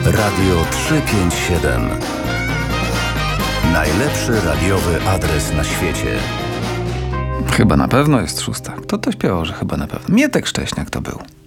Radio 357. Najlepszy radiowy adres na świecie. Chyba na pewno jest 6. Kto to śpiewał, że chyba na pewno? Mietek Szcześniak to był.